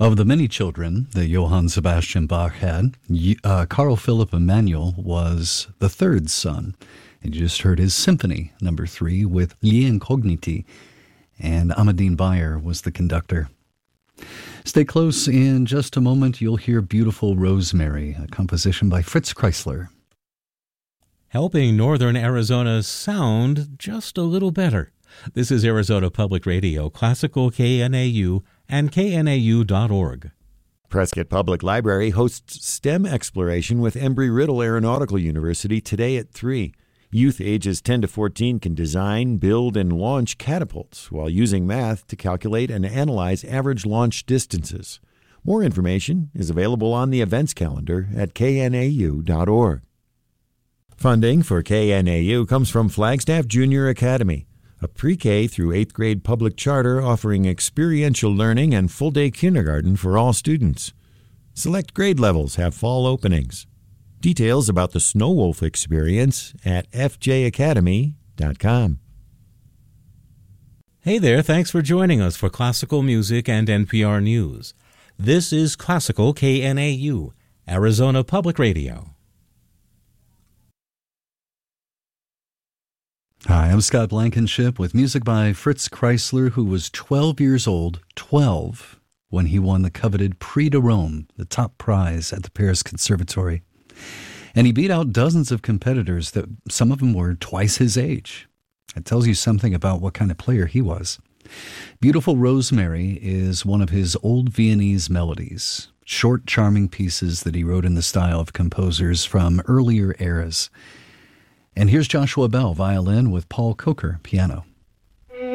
Of the many children that Johann Sebastian Bach had, Carl Philipp Emanuel was the third son. And you just heard his Symphony No. 3 with Gli Incogniti, and Amadine Bayer was the conductor. Stay close. In just a moment, you'll hear Beautiful Rosemary, a composition by Fritz Kreisler. Helping northern Arizona sound just a little better. This is Arizona Public Radio, Classical KNAU, and knau.org. Prescott Public Library hosts STEM exploration with Embry-Riddle Aeronautical University today at 3. Youth ages 10 to 14 can design, build, and launch catapults while using math to calculate and analyze average launch distances. More information is available on the events calendar at knau.org. Funding for KNAU comes from Flagstaff Junior Academy, a pre-K through 8th grade public charter offering experiential learning and full-day kindergarten for all students. Select grade levels have fall openings. Details about the Snow Wolf experience at fjacademy.com. Hey there, thanks for joining us for Classical Music and NPR News. This is Classical KNAU, Arizona Public Radio. Hi, I'm Scott Blankenship with music by Fritz Kreisler, who was 12 years old, 12, when he won the coveted Prix de Rome, the top prize at the Paris Conservatory. And he beat out dozens of competitors that some of them were twice his age. It tells you something about what kind of player he was. Beautiful Rosemary is one of his old Viennese melodies, short, charming pieces that he wrote in the style of composers from earlier eras. And here's Joshua Bell, violin, with Paul Coker, piano.